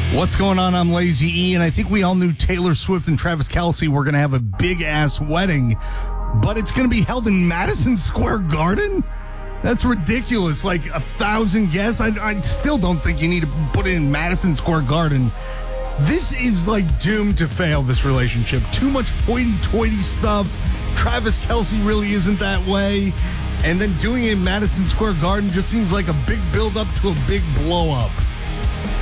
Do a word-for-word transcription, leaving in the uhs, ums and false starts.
What's going on? I'm Lazy E, and I think we all knew Taylor Swift and Travis Kelce were going to have a big-ass wedding, but it's going to be held in Madison Square Garden? That's ridiculous. Like a thousand guests? I, I still don't think you need to put it in Madison Square Garden. This is like doomed to fail, this relationship. Too much hoity-toity stuff. Travis Kelce really isn't that way. And then doing it in Madison Square Garden just seems like a big build-up to a big blow-up.